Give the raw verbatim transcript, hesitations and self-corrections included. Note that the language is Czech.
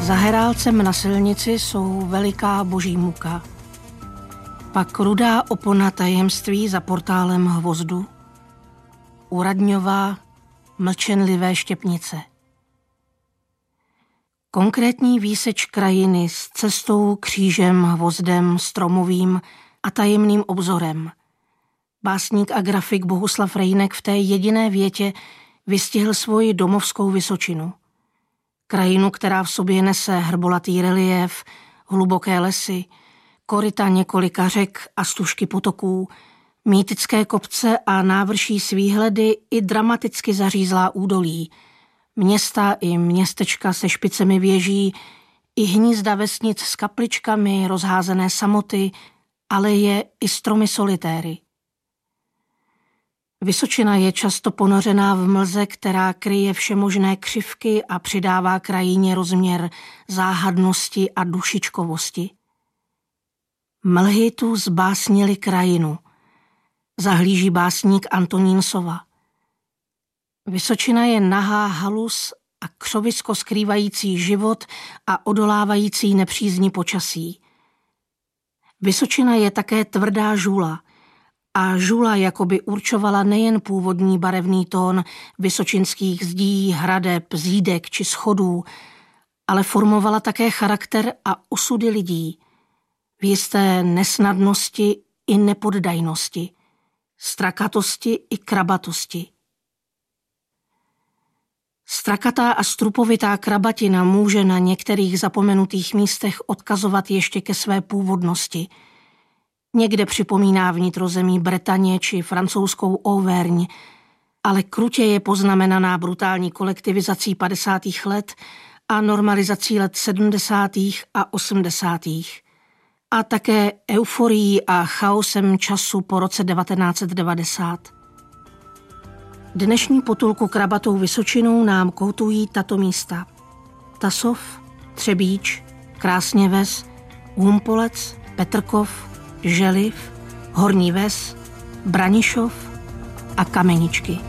Za Herálcem na silnici jsou veliká boží muka, pak rudá opona tajemství za portálem Hvozdu, Uradňová, mlčenlivé Štěpnice. Konkrétní výseč krajiny s cestou, křížem, hvozdem, stromovým a tajemným obzorem. Básník a grafik Bohuslav Rejnek v té jediné větě vystihl svoji domovskou Vysočinu. Krajinu, která v sobě nese hrbolatý reliéf, hluboké lesy, koryta několika řek a stužky potoků, mýtické kopce a návrší s výhledy i dramaticky zařízlá údolí, města i městečka se špicemi věží, i hnízda vesnic s kapličkami, rozházené samoty, aleje i stromy solitéry. Vysočina je často ponořená v mlze, která kryje všemožné křivky a přidává krajině rozměr záhadnosti a dušičkovosti. Mlhy tu zbásnily krajinu, zahlíží básník Antonín Sova. Vysočina je nahá halus a křovisko skrývající život a odolávající nepřízni počasí. Vysočina je také tvrdá žula, a žula jakoby určovala nejen původní barevný tón vysočinských zdí, hradeb, zídek či schodů, ale formovala také charakter a osudy lidí v jisté nesnadnosti i nepoddajnosti, strakatosti i krabatosti. Strakatá a strupovitá krabatina může na některých zapomenutých místech odkazovat ještě ke své původnosti. Někde připomíná vnitrozemí Bretaně či francouzskou Auvergne, ale krutě je poznamenaná brutální kolektivizací padesátých let a normalizací let sedmdesátých a osmdesátých a také euforií a chaosem času po roce devatenáct set devadesát. Dnešní potulku krabatou Vysočinou nám koutují tato místa: Tasov, Třebíč, Krásněves, Humpolec, Petrkov, Želiv, Horní Ves, Branišov a Kameničky.